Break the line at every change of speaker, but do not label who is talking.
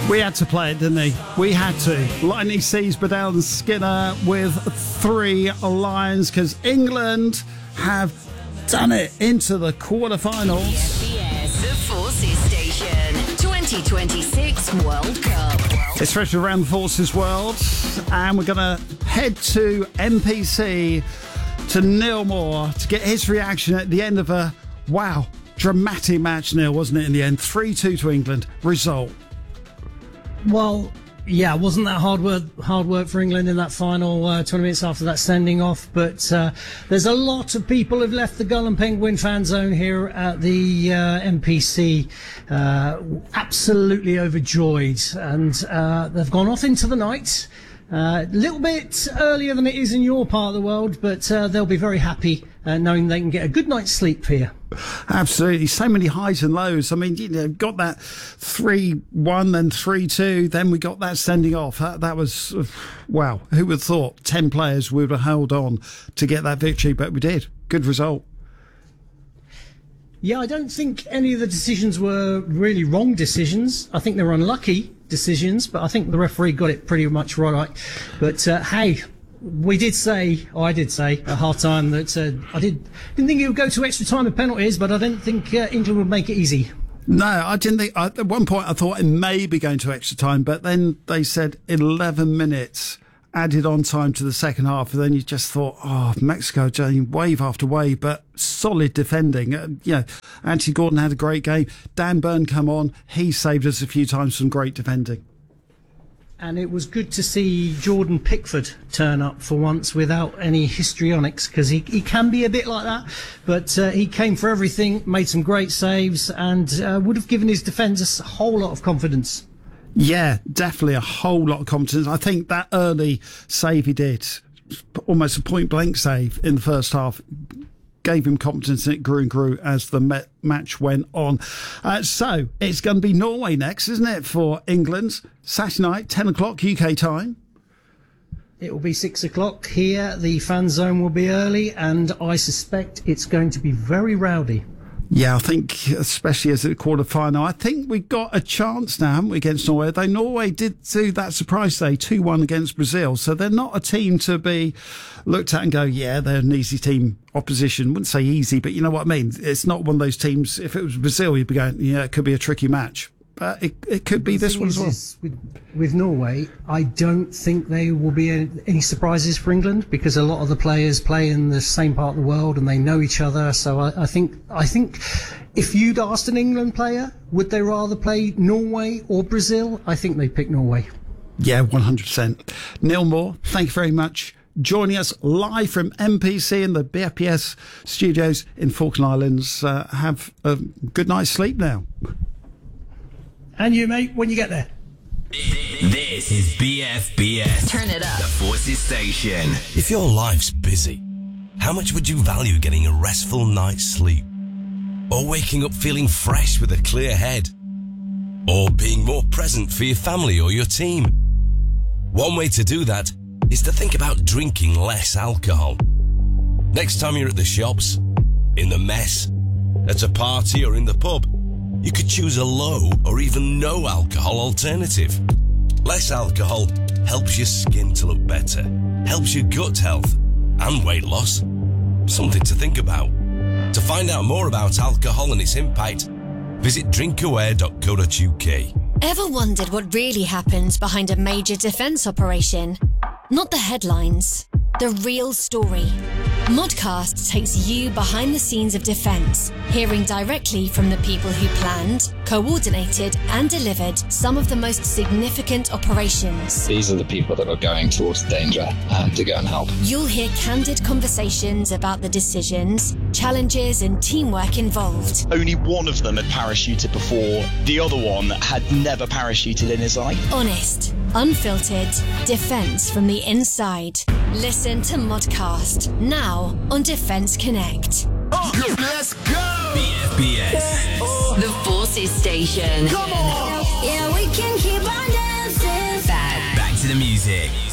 We had to play it, didn't we? We had to. Lightning sees Bedell and Skinner with 3 lines because England have done it into the quarterfinals.
BFBS, the Forces Station, 2026 World Cup.
It's fresh around the Forces World, and we're going to head to MPC to Neil Moore to get his reaction at the end of a, dramatic match, Neil, wasn't it, in the end? 3-2 to England. Result.
Well, yeah, wasn't that hard work for England in that final 20 minutes after that sending off? But there's a lot of people who've left the Gull and Penguin fan zone here at the MPC absolutely overjoyed, and they've gone off into the night. A little bit earlier than it is in your part of the world, but they'll be very happy knowing they can get a good night's sleep here.
Absolutely. So many highs and lows. I mean, got that 3-1, then 3-2, then we got that sending off. That was, wow. Who would have thought 10 players would have held on to get that victory, but we did. Good result.
Yeah, I don't think any of the decisions were really wrong decisions. I think they were unlucky decisions, but I think the referee got it pretty much right. But hey, I did say at half time that I didn't think it would go to extra time and penalties, but I didn't think England would make it easy.
No, I didn't think. At one point, I thought it may be going to extra time, but then they said 11 minutes added on time to the second half, and then you just thought, Mexico doing wave after wave, but solid defending. Anthony Gordon had a great game. Dan Burn come on. He saved us a few times from great defending.
And it was good to see Jordan Pickford turn up for once without any histrionics, because he can be a bit like that. But he came for everything, made some great saves, and would have given his defenders a whole lot of confidence.
Yeah, definitely a whole lot of confidence. I think that early save he did, almost a point-blank save in the first half, gave him confidence, and it grew and grew as the match went on. So it's going to be Norway next, isn't it, for England? Saturday night, 10 o'clock UK time.
It will be 6 o'clock here. The fan zone will be early, and I suspect it's going to be very rowdy.
Yeah, I think, especially as a quarter-final, I think we've got a chance now, haven't we, against Norway? Though Norway did do that surprise day, 2-1 against Brazil, so they're not a team to be looked at and go, yeah, they're an easy team. Opposition, wouldn't say easy, but you know what I mean? It's not one of those teams, if it was Brazil, you'd be going, yeah, it could be a tricky match. But it could be this one as well.
With Norway, I don't think there will be any surprises for England, because a lot of the players play in the same part of the world and they know each other. So I think if you'd asked an England player, would they rather play Norway or Brazil? I think they'd pick Norway.
Yeah, 100%. Neil Moore, thank you very much. Joining us live from MPC in the BFBS studios in Falkland Islands. Have a good night's sleep now.
And you, mate, when you get there.
This is BFBS.
Turn it up.
The Forces Station.
If your life's busy, how much would you value getting a restful night's sleep? Or waking up feeling fresh with a clear head? Or being more present for your family or your team? One way to do that is to think about drinking less alcohol. Next time you're at the shops, in the mess, at a party or in the pub, you could choose a low or even no alcohol alternative. Less alcohol helps your skin to look better, helps your gut health and weight loss. Something to think about. To find out more about alcohol and its impact, visit drinkaware.co.uk.
Ever wondered what really happens behind a major defence operation? Not the headlines, the real story. Modcast takes you behind the scenes of defence, hearing directly from the people who planned, coordinated and delivered some of the most significant operations.
These are the people that are going towards danger to go and help.
You'll hear candid conversations about the decisions, challenges and teamwork involved.
Only one of them had parachuted before. The other one had never parachuted in his life.
Honest, unfiltered, defence from the inside. Listen to Modcast, now on Defence Connect.
Let's go! BFBS.
The Forces Station.
Come on!
Yeah, we can keep on dancing.
Back to the music.